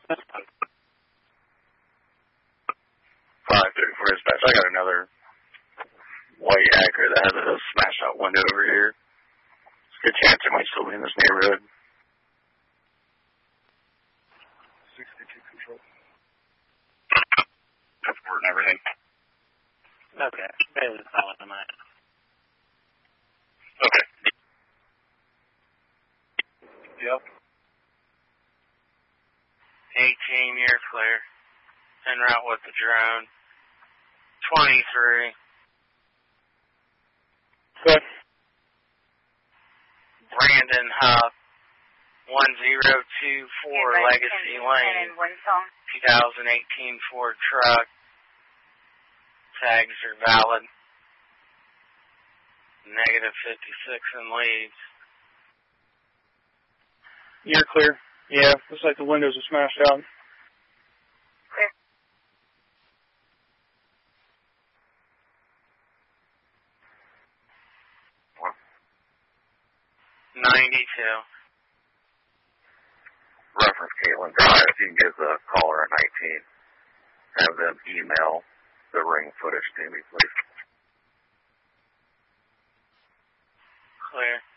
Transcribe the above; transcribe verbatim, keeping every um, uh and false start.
five thirty-four dispatch. I got another white Acura that has a smashed out window over here. It's a good chance it might still be in this neighborhood. sixty-two control. Passport and everything. Okay. Bailey's calling tonight. Okay. Yep. Hey team, you're clear. En route with the drone. twenty-three. Okay. Brandon Huff. one zero two four Legacy Lane. twenty eighteen Ford truck. Tags are valid. Negative fifty-six in leads. You're clear. Yeah, looks like the windows are smashed out. Clear. ninety-two. Reference Caitlin Drive. If you can give the caller a nineteen, have them email the ring footage to me, please. Clear.